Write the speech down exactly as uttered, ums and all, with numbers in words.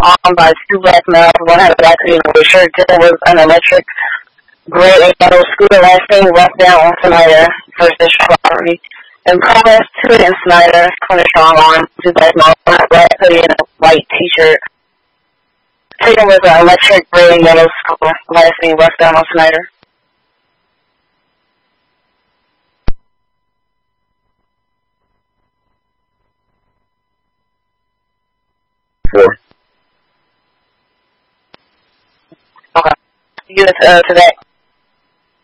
armed by two black males. One had a black hoodie and a red shirt. There was an electric gray and yellow scooter last seen walked down on Snyder First District property. In progress to it in Snyder, twenty strong arm, two black males, one had a black hoodie and a white t-shirt. Taken was an electric gray and yellow scooter last seen walked down on Snyder. Four. Okay. Units uh, to that